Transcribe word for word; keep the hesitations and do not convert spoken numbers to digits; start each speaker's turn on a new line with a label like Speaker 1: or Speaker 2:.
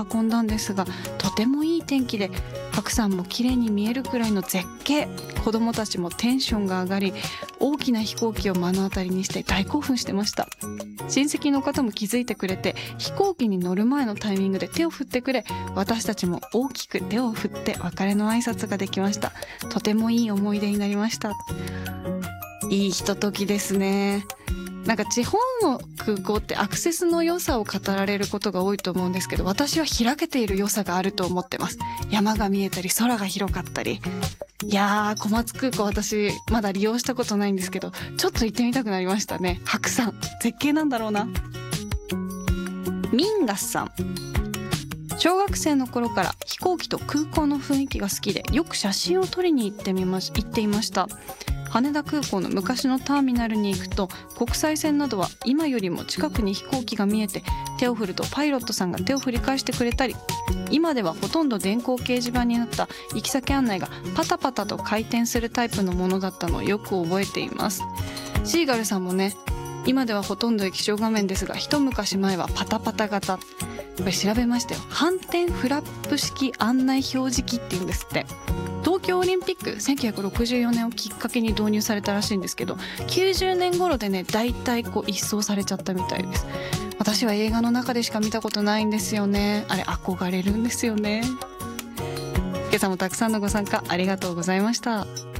Speaker 1: 運んだんですが、とてもいい天気で白山も綺麗に見えるくらいの絶景。子供たちもテンションが上がり、大きな飛行機を目の当たりにして大興奮してました。親戚の方も気づいてくれて、飛行機に乗る前のタイミングで手を振ってくれ、私たちも大きく手を振って別れの挨拶ができました。とてもいい思い出になりました。いいひとときですね。なんか地方の空港ってアクセスの良さを語られることが多いと思うんですけど、私は開けている良さがあると思ってます。山が見えたり空が広かったり。いやー、小松空港私まだ利用したことないんですけど、ちょっと行ってみたくなりましたね。白山絶景なんだろうな。ミンガスさん、小学生の頃から飛行機と空港の雰囲気が好きで、よく写真を撮りに行ってみまし行っていました。羽田空港の昔のターミナルに行くと、国際線などは今よりも近くに飛行機が見えて、手を振るとパイロットさんが手を振り返してくれたり、今ではほとんど電光掲示板になった行き先案内がパタパタと回転するタイプのものだったのをよく覚えています。シーガルさんもね、今ではほとんど液晶画面ですが、一昔前はパタパタ型。これ調べましたよ。反転フラップ式案内表示機っていうんですって。東京オリンピックせんきゅうひゃくろくじゅうよねんをきっかけに導入されたらしいんですけど、きゅうじゅうねん頃でね、大体こう一掃されちゃったみたいです。私は映画の中でしか見たことないんですよね。あれ憧れるんですよね。今朝もたくさんのご参加ありがとうございました。